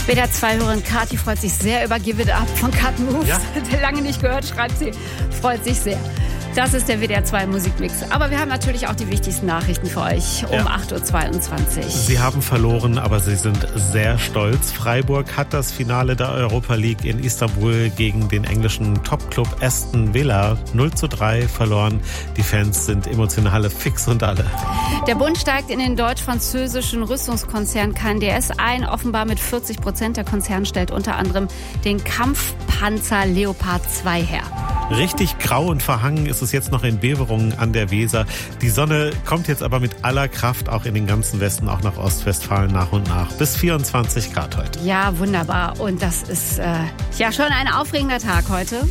WDR 2-Hörerin Kathi freut sich sehr über Give It Up von Cut Moves. Ja. Lange nicht gehört, schreibt sie. Freut sich sehr. Das ist der WDR 2 Musikmix. Aber wir haben natürlich auch die wichtigsten Nachrichten für euch um 8.22 Uhr. Sie haben verloren, aber sie sind sehr stolz. Freiburg hat das Finale der Europa League in Istanbul gegen den englischen Topclub Aston Villa 0:3 verloren. Die Fans sind emotionale Fix und alle. Der Bund steigt in den deutsch-französischen Rüstungskonzern KNDS ein, offenbar mit 40%. Der Konzern stellt unter anderem den Kampfpanzer Leopard 2 her. Richtig grau und verhangen ist es jetzt noch in Beverungen an der Weser. Die Sonne kommt jetzt aber mit aller Kraft auch in den ganzen Westen, auch nach Ostwestfalen nach und nach. Bis 24 Grad heute. Ja, wunderbar. Und das ist schon ein aufregender Tag heute.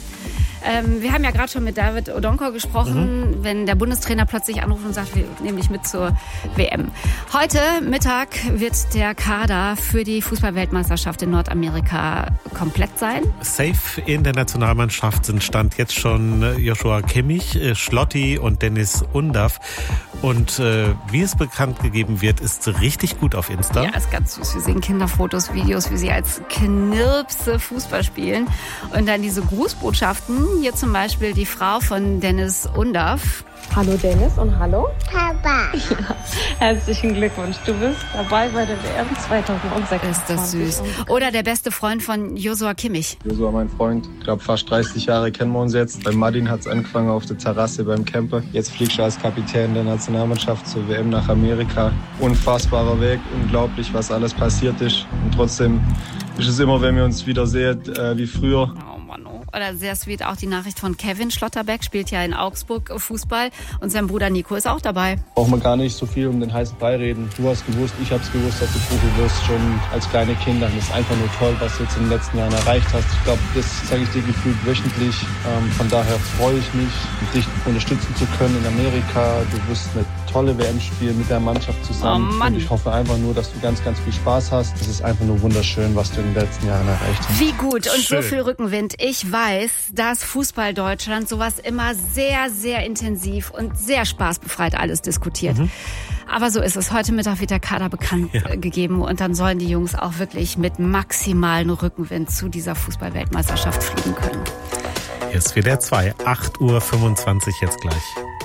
Wir haben ja gerade schon mit David Odonkor gesprochen, wenn der Bundestrainer plötzlich anruft und sagt, wir nehmen dich mit zur WM. Heute Mittag wird der Kader für die Fußball-Weltmeisterschaft in Nordamerika komplett sein. Safe in der Nationalmannschaft sind Stand jetzt schon Joshua Kimmich, Schlotti und Dennis Undav. Und wie es bekannt gegeben wird, ist richtig gut auf Insta. Ja, ist ganz süß. Wir sehen Kinderfotos, Videos, wie sie als Knirpse Fußball spielen. Und dann diese Grußbotschaften. Hier zum Beispiel die Frau von Dennis Undav. Hallo Dennis und hallo Papa. Ja, herzlichen Glückwunsch. Du bist dabei bei der WM 2026. Ist das süß. Oder der beste Freund von Joshua Kimmich. Joshua, mein Freund. Ich glaube, fast 30 Jahre kennen wir uns jetzt. Bei Martin hat es angefangen auf der Terrasse beim Camper. Jetzt fliegst du als Kapitän der Nationalmannschaft zur WM nach Amerika. Unfassbarer Weg, unglaublich, was alles passiert ist. Und trotzdem ist es immer, wenn wir uns wieder sehen, wie früher. Oder sehr sweet auch die Nachricht von Kevin Schlotterbeck, spielt ja in Augsburg Fußball und sein Bruder Nico ist auch dabei. Braucht man gar nicht so viel um den heißen Brei reden. Du hast gewusst, ich hab's gewusst, dass du Profi wirst, schon als kleine Kinder. Das ist einfach nur toll, was du jetzt in den letzten Jahren erreicht hast. Ich glaube, das sage ich dir gefühlt wöchentlich. Von daher freue ich mich, dich unterstützen zu können in Amerika. Du wirst eine tolle WM spielen mit der Mannschaft zusammen. Oh Mann. Und ich hoffe einfach nur, dass du ganz, ganz viel Spaß hast. Das ist einfach nur wunderschön, was du in den letzten Jahren erreicht hast. Wie gut und Schön. So viel Rückenwind. Ich weiß, dass Fußball Deutschland sowas immer sehr, sehr intensiv und sehr spaßbefreit alles diskutiert. Aber so ist es. Heute Mittag wird der Kader bekannt gegeben und dann sollen die Jungs auch wirklich mit maximalen Rückenwind zu dieser Fußball-Weltmeisterschaft fliegen können. Hier ist WDR 2, 8.25 Uhr jetzt gleich.